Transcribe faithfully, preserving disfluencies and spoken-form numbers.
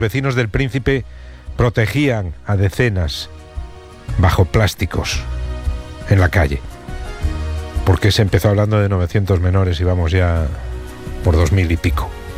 Vecinos del Príncipe protegían a decenas bajo plásticos en la calle, porque se empezó hablando de novecientos menores y vamos ya por dos mil y pico.